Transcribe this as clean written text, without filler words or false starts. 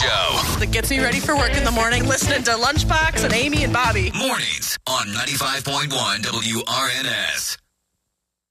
Show. That gets me ready for work in the morning, listening to Lunchbox and Amy and Bobby. Mornings on 95.1 WRNS.